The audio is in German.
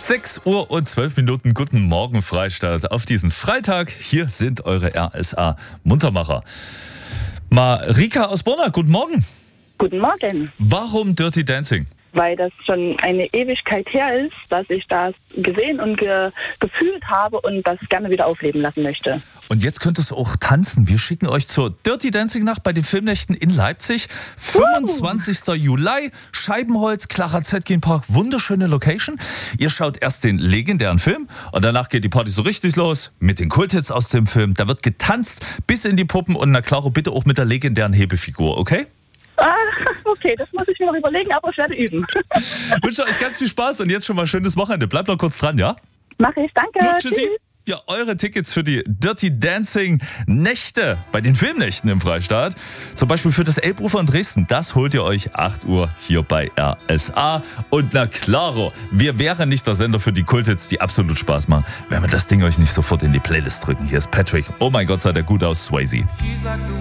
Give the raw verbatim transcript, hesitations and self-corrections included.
sechs Uhr und zwölf Minuten. Guten Morgen, Freistadt. Auf diesen Freitag, hier sind eure R S A-Muntermacher. Marika aus Borna, guten Morgen. Guten Morgen. Warum Dirty Dancing? Weil das schon eine Ewigkeit her ist, dass ich das gesehen und ge- gefühlt habe und das gerne wieder aufleben lassen möchte. Und jetzt könnt ihr es auch tanzen. Wir schicken euch zur Dirty Dancing Nacht bei den Filmnächten in Leipzig. fünfundzwanzigster Juli, Scheibenholz, Clara Zetkin Park, wunderschöne Location. Ihr schaut erst den legendären Film und danach geht die Party so richtig los mit den Kulthits aus dem Film. Da wird getanzt bis in die Puppen und na Clara, bitte auch mit der legendären Hebefigur, okay? Ah, okay, das muss ich mir noch überlegen, aber ich werde üben. Ich wünsche euch ganz viel Spaß und jetzt schon mal schönes Wochenende. Bleibt noch kurz dran, ja? Mache ich, danke. Gut, tschüssi. Ja, eure Tickets für die Dirty Dancing Nächte bei den Filmnächten im Freistaat. Zum Beispiel für das Elbufer in Dresden. Das holt ihr euch acht Uhr hier bei R S A. Und na klaro, wir wären nicht der Sender für die Kulthits, die absolut Spaß machen, wenn wir das Ding euch nicht sofort in die Playlist drücken. Hier ist Patrick. Oh mein Gott, sah der gut aus, Swayze.